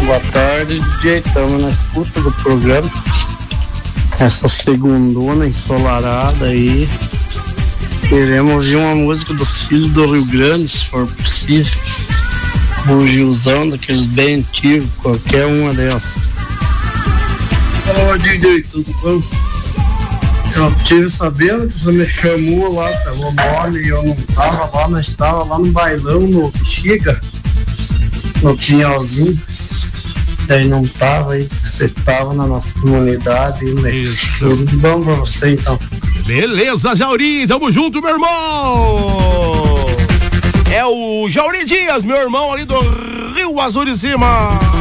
Boa tarde, DJ. Estamos na escuta do programa. Essa segundona ensolarada aí. Queremos ouvir uma música dos Filhos do Rio Grande, se for possível. O Gilzão, daqueles bem antigos, qualquer uma delas. Ô DJ, tudo bom? Eu tive sabendo que você me chamou lá pelo nome e eu não tava lá, nós estava lá no bailão, no Bexiga, no Pinhalzinho. Aí não tava, aí disse que você tava na nossa comunidade. Isso. Tudo bom pra você então? Beleza, Jauri, tamo junto, meu irmão! É o Jauri Dias, meu irmão ali do Rio Azul de Cima.